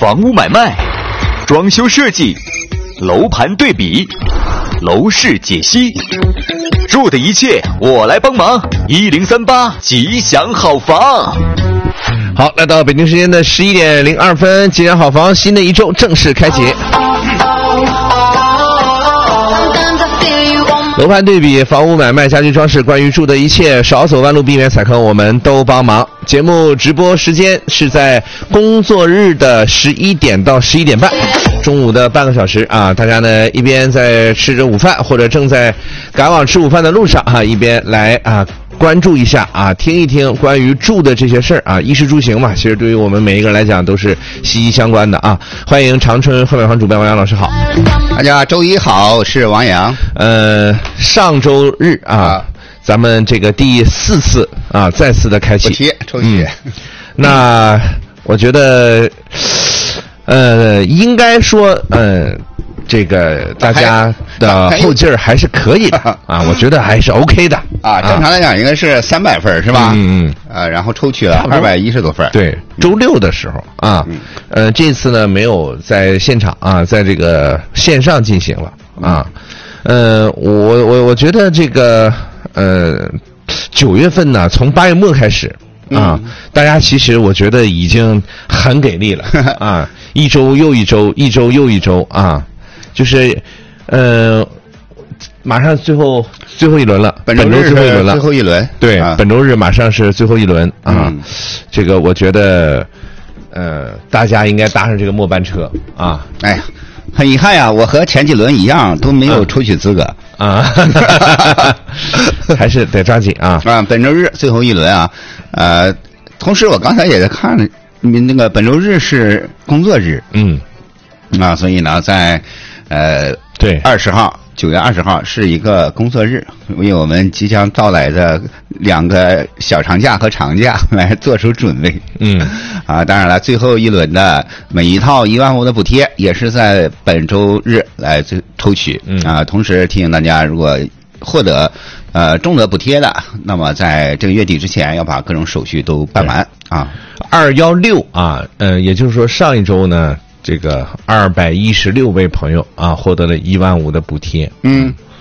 房屋买卖、装修设计、楼盘对比、楼市解析，住的一切我来帮忙。1038吉祥好房。 好，来到北京时间的11点02分，吉祥好房新的一周正式开启。楼盘对比、房屋买卖、家居装饰，关于住的一切，少走弯路，避免踩坑，我们都帮忙。节目直播时间是在工作日的11点到11点半，中午的半个小时啊。大家呢一边在吃着午饭，或者正在赶往吃午饭的路上啊，一边来关注一下啊，听一听关于住的这些事儿啊，衣食住行嘛，其实对于我们每一个人来讲都是息息相关的啊。欢迎长春汇买房主编王洋老师好。 大家周一好，我是王洋。 上周日啊，咱们这个第4次啊再次的开启抽血。 那我觉得应该说这个大家的后劲儿还是可以的啊，我觉得还是 OK 的啊。正常来讲应该是300份是吧？然后抽取了210多份。 对，周六的时候啊，这次呢没有在现场啊，在这个线上进行了啊。我觉得这个9月份呢，从8月末开始啊，大家其实我觉得已经很给力了啊，一周又一周，一周又一周啊。就是马上最后一轮了，本周最后一轮了， 最后一轮。 对，本周日马上是最后一轮啊。这个我觉得大家应该搭上这个末班车啊。 哎呀，很遗憾呀，我和前几轮一样都没有抽取资格啊。还是得抓紧啊。 本周日最后一轮啊。同时我刚才也在看那个本周日是工作日。所以呢在对 20号9月20号是一个工作日，为我们即将到来的2个小长假和长假来做出准备。当然了，最后一轮的每一套15000的补贴也是在本周日来抽取。同时提醒大家，如果获得中德补贴的，那么在这个月底之前要把各种手续都办完啊。 216啊，也就是说上一周呢，这个216位朋友啊获得了15000的补贴。